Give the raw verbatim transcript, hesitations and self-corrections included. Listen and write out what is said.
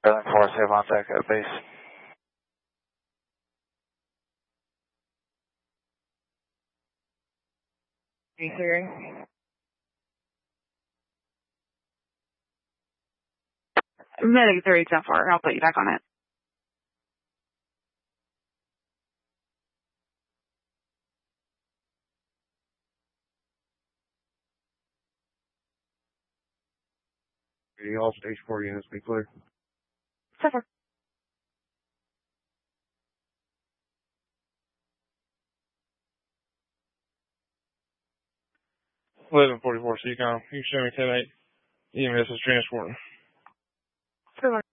Sterling four, safe on deck at base. Three clearing. Medic thirty ten four. I'll put you back on it. All stage four units be clear. Seven. eleven forty-four, C COM. You can show me ten eight. E M S is transporting. Seven.